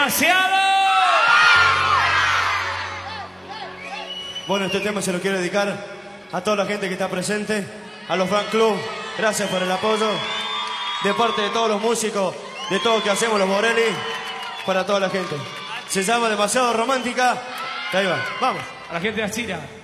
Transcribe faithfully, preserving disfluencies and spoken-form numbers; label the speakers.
Speaker 1: ¡Demasiado!
Speaker 2: Bueno, este tema se lo quiero dedicar a toda la gente que está presente, a los fan club. Gracias por el apoyo. De parte de todos los músicos, de todo lo que hacemos los Morelli, para toda la gente. Se llama Demasiado Romántica. Ahí va, vamos.
Speaker 1: A la gente de Achira.